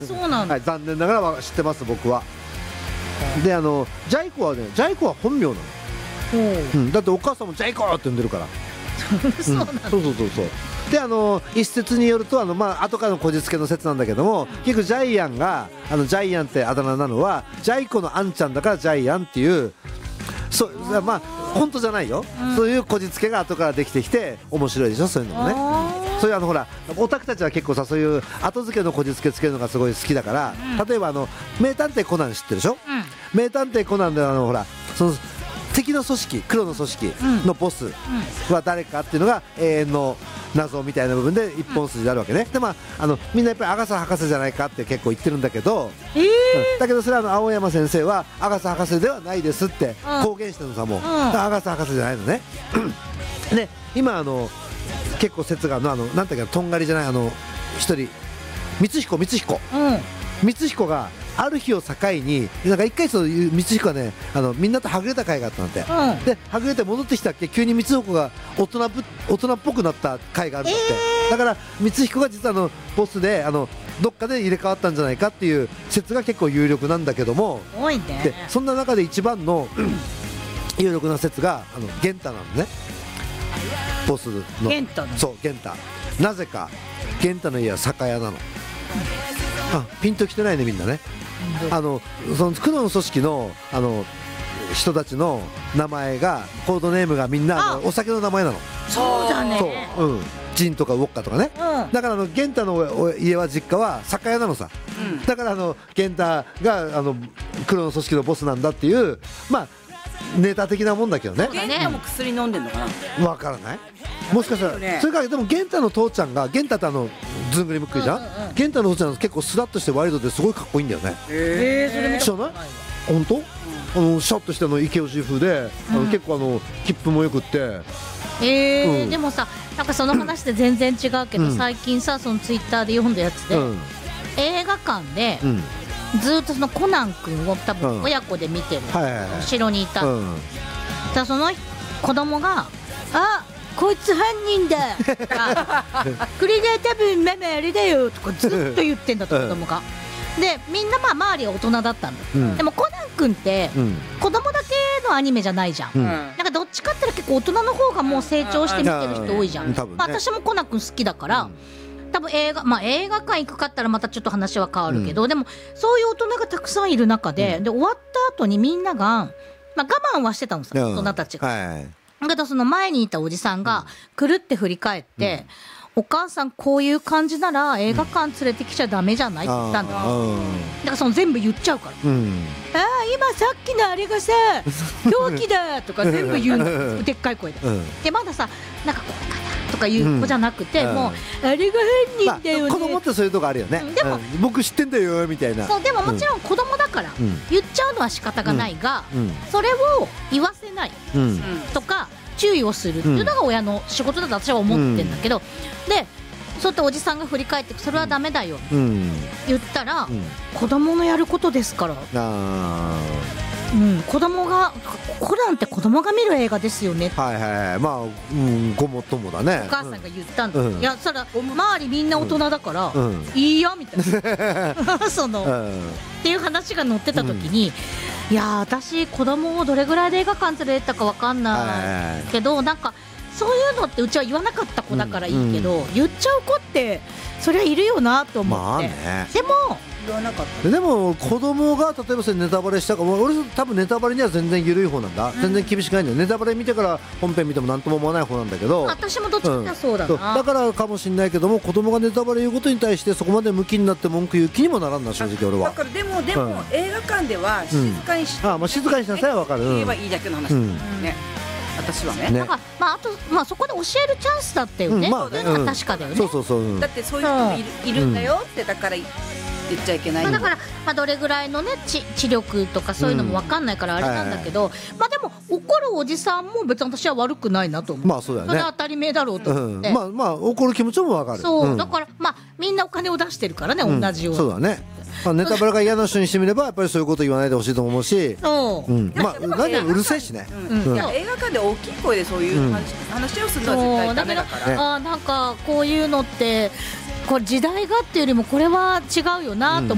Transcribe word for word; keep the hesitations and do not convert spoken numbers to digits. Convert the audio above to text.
そうなんだ、 はい、残念ながらは知ってます僕は。であのジャイ子はねジャイ子は本名なの、うん、だってお母さんもジャイ子って呼んでるから。 そうなんだ、 うん、そうそうそうそう。であの一説によるとあの、まあ後からのこじつけの説なんだけども、結局ジャイアンがあのジャイアンってあだ名なのはジャイ子のあんちゃんだからジャイアンっていうそまあ本当じゃないよ、うん、そういうこじつけが後からできてきて面白いでしょそういうのもね。そういうあのほらオタクたちは結構さそういう後付けのこじつけつけるのがすごい好きだから、うん、例えばあの名探偵コナン知ってるでしょ、うん、名探偵コナンであのほらその敵の組織黒の組織のボスは誰かっていうのが永遠の謎みたいな部分で一本筋であるわけね。でまああのみんなやっぱりアガサ博士じゃないかって結構言ってるんだけど、 えーうん、 だけどそれはあの青山先生はアガサ博士ではないですって公言してるのさもう、うん、アガサ博士じゃないのね。で今あの結構説があるのあのなんていうかとんがりじゃないあの一人光彦光彦、うん、光彦がある日を境になんか一回そういう光彦はねあのみんなとはぐれた回があったんだって、うん、ではぐれて戻ってきたっけ急に光彦が大人ぶ大人っぽくなった回があるんだって、えー、だから光彦が実はあのボスであのどっかで入れ替わったんじゃないかっていう説が結構有力なんだけども、 多いね。 でそんな中で一番の有力な説があの玄太なのね。ボスの玄太のそう玄太なぜか玄太の家は酒屋なの、うん、あピンときてないねみんなね。あのその黒の組織のあの人たちの名前がコードネームがみんなあのお酒の名前なの。 そうだね。 そう、うん、ジンとかウォッカとかね、うん、だからあの玄太の家は実家は酒屋なのさ、うん、だからあの玄太があの黒の組織のボスなんだっていうまあネタ的なもんだけどね。 玄太も薬飲んでんのかな。 わからない。もしかしたら、ね、それからでも玄太の父ちゃんが玄太ってあのずんぐりむっくりじゃん、うんうんうん、玄太の父ちゃん結構スラッとしてワイルドですごいかっこいいんだよね。 へえ、それ見たことないわ。 本当、うん、あのシャッとしてあの池吉風で、うん、あの結構あの切符もよくってえーうん、でもさなんかその話で全然違うけど、うん、最近さそのツイッターで読んだやつで、うん、映画館で、うんずっとそのコナン君を多分親子で見てる、うんはいはいはい、後ろにいた、うん、だその子供があこいつ犯人だとかこれで多分ママあれだよとかずっと言ってんだと子供が、うん、でみんなまあ周りは大人だったんだ、うん、でもコナン君って子供だけのアニメじゃないじゃん、うん、なんかどっちかっていうと結構大人の方がもう成長して見てる人多いじゃん、うんまあ、私もコナン君好きだから、うん多分映画、まあ、映画館行くかったらまたちょっと話は変わるけど、うん、でもそういう大人がたくさんいる中で、うん、で終わった後にみんなが、まあ、我慢はしてたのさ、うん、大人たちが、はい、だけどその前にいたおじさんがくるって振り返って、うん、お母さんこういう感じなら映画館連れてきちゃダメじゃないって言ったんだよ、うん、だからその全部言っちゃうから、うん、ああ今さっきのあれがさ狂気だとか全部言うんだでっかい声で、うん、でまださなんかこうかなとかいう子じゃなくて、うん、もうあれが犯人だよね、 まあ、子供ってそういうとこあるよね、うん、でも、うん、僕知ってんだよみたいなそうでももちろん子供だから言っちゃうのは仕方がないが、うん、それを言わせない、うん、とか注意をするっていうのが親の仕事だと私は思ってるんだけど、うん、でそうやっておじさんが振り返ってそれはダメだよって言ったら、うん、子供のやることですから、あうん、子供がコナンって子供が見る映画ですよねはいはいまあ、うん、ごもっともだねお母さんが言ったんだ、うん、いやそれ周りみんな大人だから、うん、いいよみたいなその、うん、っていう話が載ってた時に、うん、いや私子供をどれぐらいで映画館連れてったか分かんないけど、はい、なんかそういうのってうちは言わなかった子だからいいけど、うんうん、言っちゃう子ってそりゃいるよなと思って、まあね、でも言わなかったでも子供が例えばそれネタバレしたか俺多分ネタバレには全然緩い方なんだ、うん、全然厳しくないんだよネタバレ見てから本編見ても何とも思わない方なんだけど私もどっちかそうだな、うん、 だからかもしれないけども子供がネタバレ言うことに対してそこまで向きになって文句言う気にもならんな正直俺はだからでもでも、うん、映画館では静かにし、 うん、あまあ静かにしなさいは分かる、うん、 言えばいいだけの話だね、私はね。 だからまああとまあそこで教えるチャンスだったよね。うん、まあね、うん、確かだよね。 そうそうそう。うん、 だってそういう人もいる、うん、いるんだよってだから言っちゃいけない。 まあ、だからまあどれぐらいのね知知力とかそういうのも分かんないからあれなんだけど、うんはいはい、まあでも怒るおじさんも別に私は悪くないなと思う。 まあそうだよね。 それは当たり前だろうと思って。 うん、まあまあ怒る気持ちも分かる。 そう、うん、だからまあみんなお金を出してるからね、うん、同じように。 そうだね。まあ、ネタバレが嫌な人にしてみればやっぱりそういうこと言わないでほしいと思うし、うん、まあ何でもうるせえしね、 うんうん、いや映画館で大きい声でそういう話、うん、話をするのは絶対ダメだから、 ね、あなんかこういうのってこれ時代がっていうよりもこれは違うよなと思って、うん